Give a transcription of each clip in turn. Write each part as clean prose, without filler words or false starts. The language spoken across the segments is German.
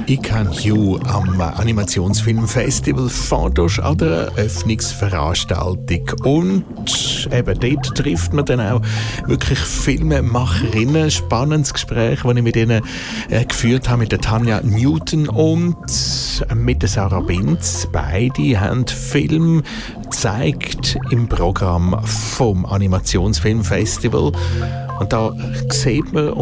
«I Can You» am Animationsfilmfestival Fantosch an der Eröffnungsveranstaltung. Und eben dort trifft man dann auch wirklich Filmemacherinnen. Spannendes Gespräch, das ich mit ihnen geführt habe, mit der Tanja Newton und mit der Sarah Binz. Beide haben Film gezeigt im Programm vom Animationsfilmfestival. Und da sieht man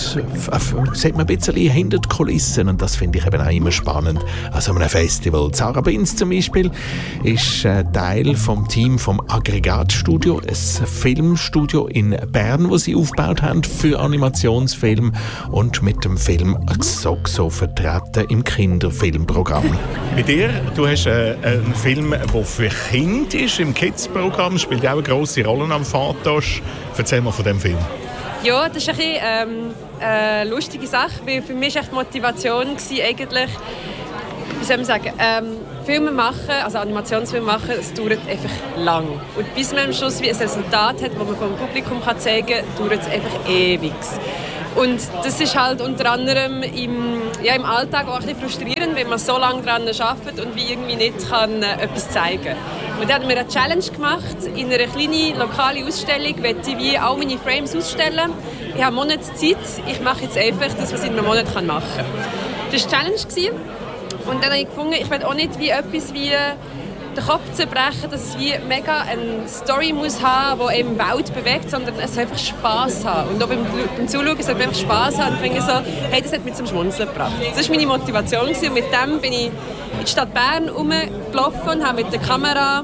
ein bisschen hinter die Kulissen, und das finde ich eben auch immer spannend an so einem Festival. Sarah Binz zum Beispiel ist Teil vom Team vom Aggregatstudio, ein Filmstudio in Bern, das sie aufgebaut haben für Animationsfilm und mit dem Film «Xoxo» vertreten im Kinderfilmprogramm. Bei dir, du hast einen Film, der für Kinder ist, im Kids-Programm, spielt auch eine grosse Rolle am Fantosch. Erzähl mal von diesem Film. Ja, das ist ein bisschen, eine lustige Sache, weil für mich war die Motivation eigentlich, wie soll man sagen, Filme machen, also Animationsfilme machen, es dauert einfach lang. Und bis man am Schluss wie ein Resultat hat, das man vom Publikum zeigen kann, dauert es einfach ewig. Und das ist halt unter anderem im Alltag auch ein bisschen frustrierend, wenn man so lange daran arbeitet und wie irgendwie nicht etwas zeigen kann. Und dann haben wir eine Challenge gemacht. In einer kleinen lokalen Ausstellung möchte ich wie all meine Frames ausstellen. Ich habe einen Monat Zeit. Ich mache jetzt einfach das, was ich in einem Monat machen kann. Das war die Challenge. Und dann habe ich gefunden, ich will auch nicht wie etwas wie den Kopf zerbrechen, dass es wie mega eine Story muss haben, die eben Welt bewegt, sondern es soll einfach Spass haben. Und auch beim Zuschauen soll einfach Spass haben. Und finde ich so, hey, das hat mich zum Schmunzeln gebracht. Das war meine Motivation und mit dem bin ich in die Stadt Bern rumgelaufen und habe mit der Kamera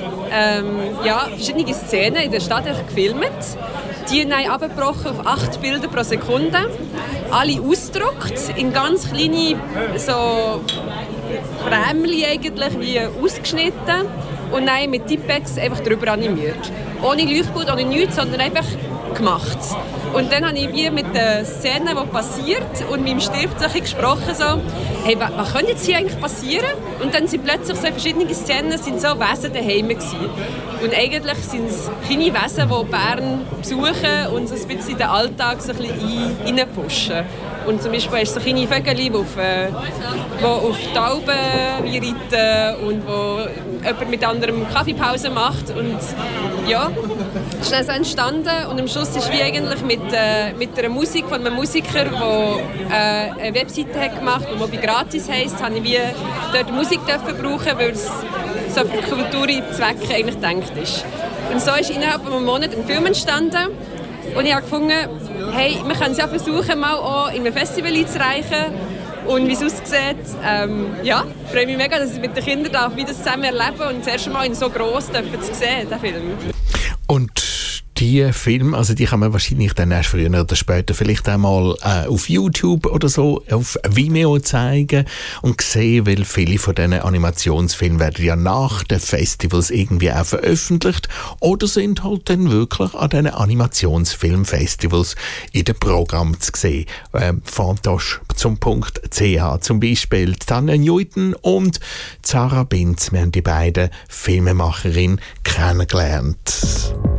verschiedene Szenen in der Stadt gefilmt. Die haben abgebrochen auf 8 Bilder pro Sekunde. Alle ausgedruckt in ganz kleine so Prämchen eigentlich, wie ausgeschnitten und dann mit Tippex einfach drüber animiert. Ohne Leuchtbild, ohne nichts, sondern einfach gemacht. Und dann habe ich wie mit den Szenen, die passiert, und meinem Stift gesprochen, so, hey, was könnte jetzt hier eigentlich passieren? Und dann sind plötzlich so verschiedene Szenen, sind so Wesen daheim gewesen. Und eigentlich sind es kleine Wesen, die Bern besuchen und so ein bisschen in den Alltag so ein bisschen reinpushen. Und zum Beispiel hast du so kleine Vögel, die auf Tauben reiten und wo jemand mit anderem Kaffeepause macht. Und ja, das ist dann so entstanden. Und am Schluss ist wie eigentlich mit der Musik von einem Musiker, der eine Webseite hat gemacht, die «Mobi Gratis» heisst, habe ich wie dort Musik brauchen, weil es so für Kulturzwecke eigentlich gedacht ist. Und so ist innerhalb von einem Monat ein Film entstanden. Und ich habe gefunden, hey, wir können es ja versuchen, mal auch in einem Festival einzureichen. Und wie es aussieht, ich freue mich mega, dass ich mit den Kindern wieder zusammen erleben und das erste Mal in so gross zu sehen, den Film. Und die Filme, also die kann man wahrscheinlich dann erst früher oder später vielleicht einmal auf YouTube oder so, auf Vimeo zeigen und sehen, weil viele von diesen Animationsfilmen werden ja nach den Festivals irgendwie auch veröffentlicht oder sind halt dann wirklich an diesen Animationsfilmfestivals in den Programmen zu sehen. Fantosch zum .ch zum Beispiel Tanja Newton und Sarah Binz, wir haben die beiden Filmemacherinnen kennengelernt.